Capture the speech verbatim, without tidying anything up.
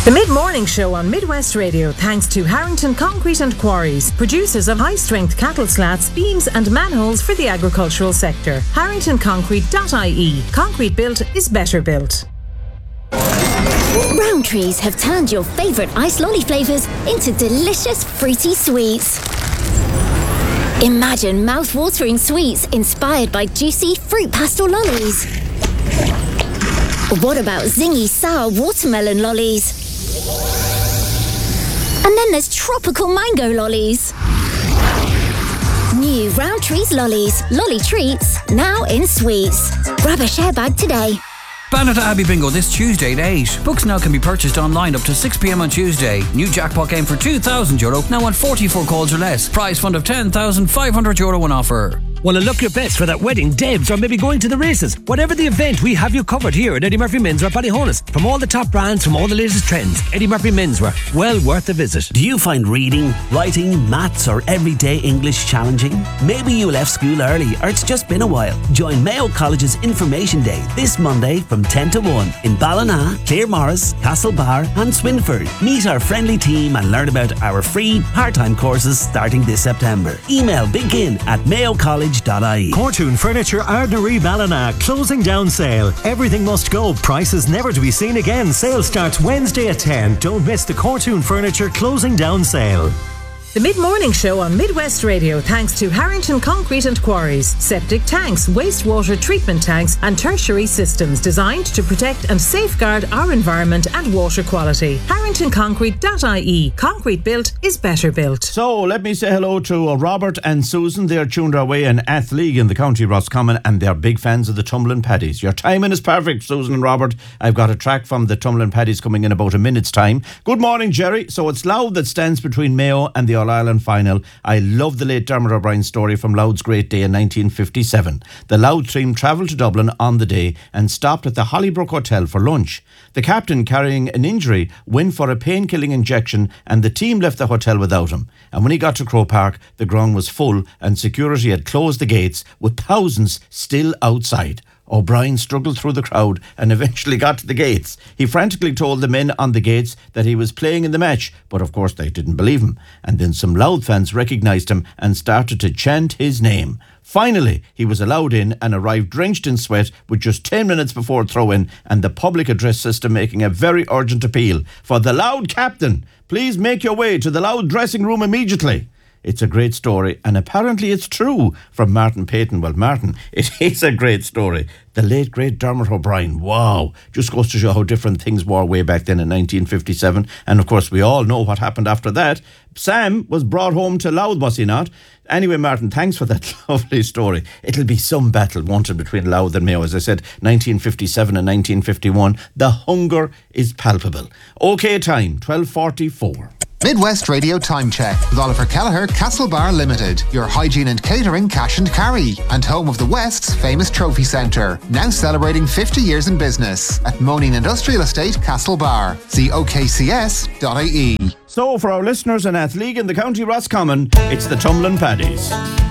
The Mid-Morning Show on Midwest Radio, thanks to Harrington Concrete and Quarries, producers of high-strength cattle slats, beams and manholes for the agricultural sector. harrington concrete dot I E. Concrete built is better built. Rowntree's have turned your favourite ice lolly flavours into delicious fruity sweets. Imagine mouth-watering sweets inspired by juicy fruit pastel lollies. What about zingy sour watermelon lollies? And then there's tropical mango lollies. New Rowntree's lollies, lolly treats, now in sweets. Grab a share bag today. Bannerton Abbey Bingo this Tuesday at eight. Books now can be purchased online up to six p.m. on Tuesday. New jackpot game for two thousand euro, now on forty-four calls or less. Prize fund of ten thousand five hundred euro on offer. Want to look your best for that wedding, Debs, or maybe going to the races? Whatever the event, we have you covered here at Eddie Murphy Menswear Ballyhonus. From all the top brands, from all the latest trends, Eddie Murphy Menswear, well worth a visit. Do you find reading, writing, maths or everyday English challenging? Maybe you left school early or it's just been a while. Join Mayo College's Information Day this Monday from ten to one in Ballina, Claremorris, Castlebar and Swinford. Meet our friendly team and learn about our free part-time courses starting this September. Email begin at mayo college dot I E. Cortoon Furniture Ardnary Ballina, closing down sale. Everything must go, prices never to be seen again. Sale starts Wednesday at ten. Don't miss the Cortoon Furniture closing down sale. The Mid-Morning Show on Midwest Radio, thanks to Harrington Concrete and Quarries. Septic tanks, wastewater treatment tanks and tertiary systems designed to protect and safeguard our environment and water quality. harrington concrete dot I E. Concrete built is better built. So let me say hello to Robert and Susan. They're tuned our way in Athleague in the County Roscommon and they're big fans of the Tumbling Paddies. Your timing is perfect, Susan and Robert. I've got a track from the Tumbling Paddies coming in about a minute's time. Good morning, Jerry. So it's Louth that stands between Mayo and the All-Ireland final. I love the late Dermot O'Brien story from Louth's great day in nineteen fifty-seven. The Louth team travelled to Dublin on the day and stopped at the Hollybrook Hotel for lunch. The captain, carrying an injury, went for a pain-killing injection and the team left the hotel without him. And when he got to Croke Park, the ground was full and security had closed the gates with thousands still outside. O'Brien struggled through the crowd and eventually got to the gates. He frantically told the men on the gates that he was playing in the match, but of course they didn't believe him. And then some Louth fans recognised him and started to chant his name. Finally, he was allowed in and arrived drenched in sweat with just ten minutes before throw-in, and the public address system making a very urgent appeal for the Louth captain. Please make your way to the Louth dressing room immediately. It's a great story, and apparently it's true, from Martin Payton. Well, Martin, it is a great story. The late, great Dermot O'Brien. Wow. Just goes to show how different things were way back then in nineteen fifty-seven. And, of course, we all know what happened after that. Sam was brought home to Louth, was he not? Anyway, Martin, thanks for that lovely story. It'll be some battle, won't it, between Louth and Mayo. As I said, nineteen fifty-seven and nineteen fifty-one. The hunger is palpable. OK time, twelve forty-four. Midwest Radio Time Check with Oliver Kelleher, Castlebar Limited, your hygiene and catering cash and carry, and home of the West's famous trophy centre, now celebrating fifty years in business at Monin Industrial Estate, Castlebar. See O K C S dot I E. So for our listeners in Athleague in the County Roscommon, it's the Tumbling Paddies.